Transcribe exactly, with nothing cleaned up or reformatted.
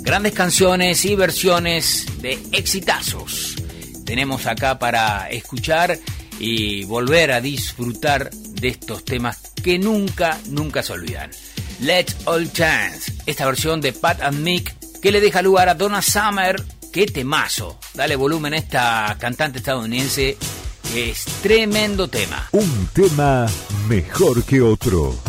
Grandes canciones y versiones de exitazos tenemos acá para escuchar y volver a disfrutar de estos temas que nunca, nunca se olvidan. Let's All Chance, esta versión de Pat and Mick que le deja lugar a Donna Summer. ¡Qué temazo! Dale volumen a esta cantante estadounidense, que es tremendo tema. Un tema mejor que otro.